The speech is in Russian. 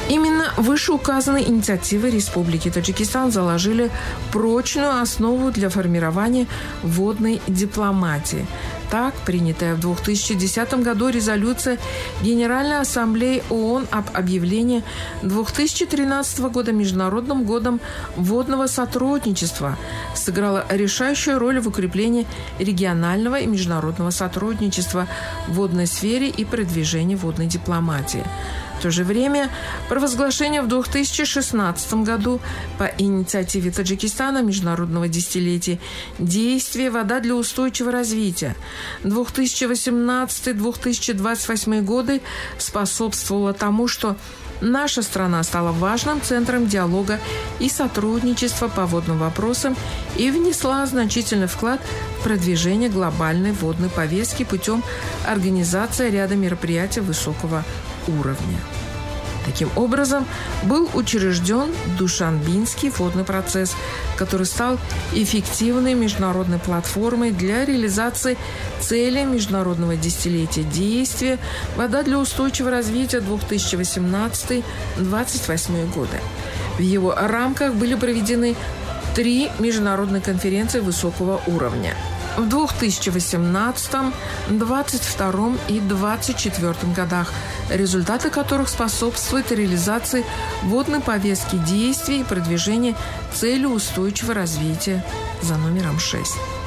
Именно вышеуказанные инициативы Республики Таджикистан заложили прочную основу для формирования водной дипломатии. Так, принятая в 2010 году резолюция Генеральной Ассамблеи ООН об объявлении 2013 года Международным годом водного сотрудничества сыграла решающую роль в укреплении регионального и международного сотрудничества в водной сфере и продвижении водной дипломатии. В то же время провозглашение в 2016 году по инициативе Таджикистана Международного десятилетия действия «Вода для устойчивого развития» 2018-2028 годы способствовало тому, что наша страна стала важным центром диалога и сотрудничества по водным вопросам и внесла значительный вклад в продвижение глобальной водной повестки путем организации ряда мероприятий высокого уровня. Таким образом, был учрежден Душанбинский водный процесс, который стал эффективной международной платформой для реализации целей Международного десятилетия действия «Вода для устойчивого развития» 2018-2028 годы. В его рамках были проведены 3 международные конференции высокого уровня в 2018, 2022 и 2024 годах, результаты которых способствуют реализации водной повестки действий и продвижению цели устойчивого развития за номером 6.